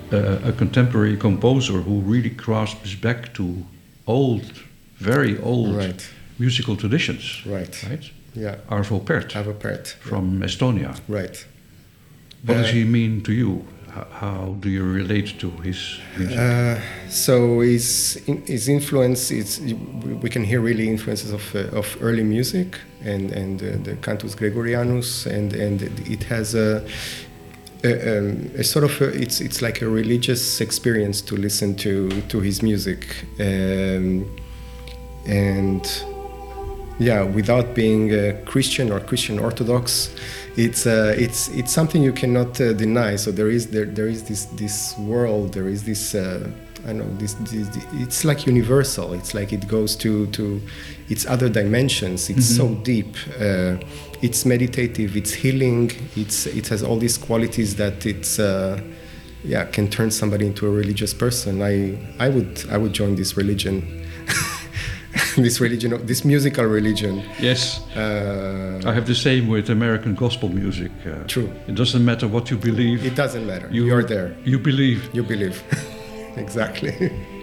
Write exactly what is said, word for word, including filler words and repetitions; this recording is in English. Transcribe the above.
uh, a contemporary composer who really grasps back to old, very old right. musical traditions. Right. Right. Yeah. Arvo Pärt. Arvo Pärt. From yeah. Estonia. Right. What uh, does he mean to you? How, how do you relate to his music? Uh, so his his influence is, we can hear really influences of uh, of early music and and uh, the Cantus Gregorianus, and and it has a a, um, a sort of a, it's it's like a religious experience to listen to to his music, um, and yeah, without being a Christian or Christian Orthodox, it's uh, it's it's something you cannot uh, deny. So there is there there is this this world, there is this uh, I don't know this, this it's like universal. It's like it goes to to its other dimensions. It's mm-hmm. so deep. Uh, it's meditative. It's healing. It's it has all these qualities that it's uh, yeah can turn somebody into a religious person. I I would I would join this religion. This religion, this musical religion. Yes, uh, I have the same with American gospel music. Uh, true. It doesn't matter what you believe. It doesn't matter. You, You're there. You believe. You believe. Exactly.